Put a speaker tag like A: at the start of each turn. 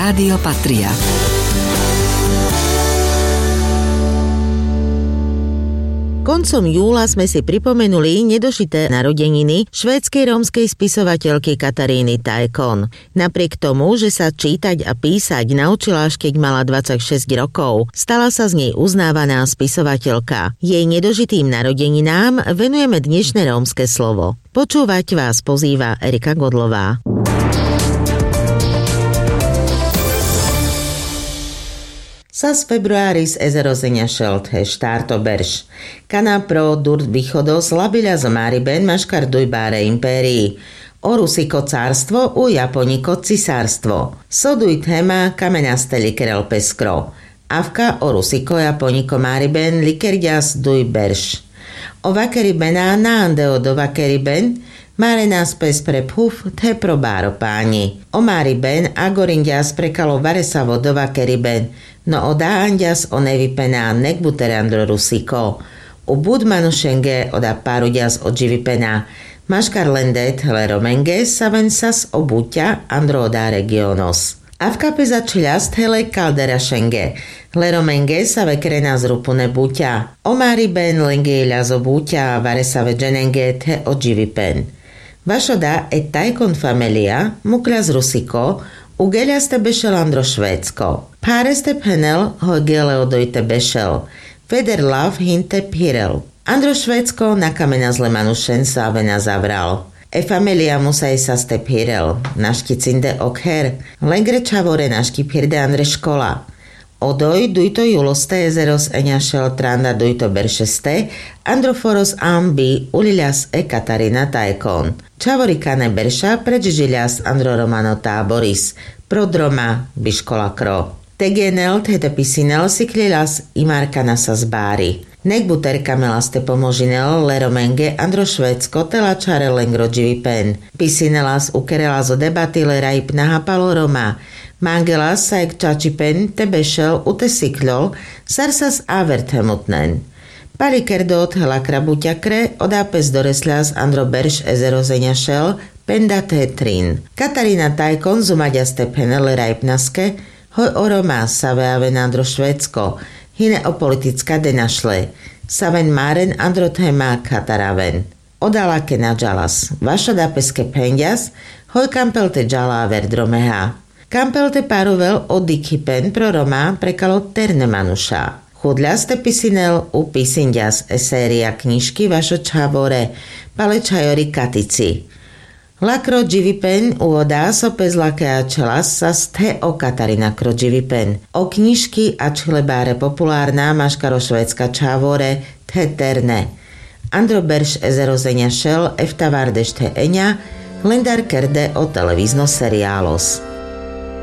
A: Rádio Patria.
B: Koncom júla sme si pripomenuli nedožité narodeniny švédskej rómskej spisovateľky Kataríny Taikon. Napriek tomu, že sa čítať a písať naučila až keď mala 26 rokov, stala sa z nej uznávaná spisovateľka. Jej nedožitým narodeninám venujeme dnešné rómske slovo. Počúvať vás pozýva Erika Godlová. Sas februáris ezerozeņa šelthe štārto berš. Kanā pro durd východos labiľa z Mariben maškar dujbáre impérii. Orusiko cárstvo u Japoniko cisárstvo. Soduj téma kamenaste likerel peskro. Avka orusiko Japoniko Mariben likerďas duj berš. O vakeribená naandeo do vakeriben Mare nás pes pre puf, te pro báro páni. O Mariben agorinďas prekalo varesavo do vakeriben, no o dáanďas o nevypená nekbuterandro rusiko. U budmanušenge oda paruďas o dživipená. Maškar lendet leromenge savensas o buťa andro oda regionos. A v kape začľas hele kaldera šenge. Leromenge sa vekrena z rupune buťa. O Mariben lengejľa zo buťa varesave dženenge te o dživipen. Vašoda et Taikon familia mukľa z Rusiko ugeľa ste bešel andro Švédsko. Páre ste penel ho geleo dojte bešel. Feder lav hinte pirel. Andro Švédsko na kamena zle manušen sa avena zavral. E familia musaj sa ste pirel. Naški cinde okher. Lengre čavore naški pirde andre škola. Odoj dujto juloste jezeros eňašel tranda dujto beršeste, androforos ambi uliľas e Katarina Taikon. Čavorikane berša predžižiľas andro romano táboris, prodroma biškola kro. Tegenel tete pisinel siklilas imarkana sa zbári. Nekbuterka melaste pomožinel leromenge andro Švédsko telačare lengro dživipen. Pisinelas ukerelas o debaty leraip nahapalo Roma. Mangelas sa ek čačipen tebešel utesiklol sarsas averthemutnen. Palikerdot hela krabuťakre odápes doresľas andro berš ezerozeňašel penda tetrin. Katarína Taikon zumaďa stepenele rajpnaske hoj oroma save aven andro Švédsko, hine o politická denašle. Saven maren andro téma kataraven. Odalake na džalas. Vašo dapeske penďas hoj kampelte džala verdromeha. Kampelte paruvel o dikipen pro Roma prekalo ternemanuša. Chudľaste pisinel u pisinďas eséria knižky vašo čavore palečajori katici. Lakro dživipen u odá sopez lakea čelas sa ste o Katarina kro dživipen. O knižky a člebáre populárna maškaro švédska čavore teterne. Andro berš ezerozeňa šel eftavardešte eňa lendar kerde o televízno seriálos.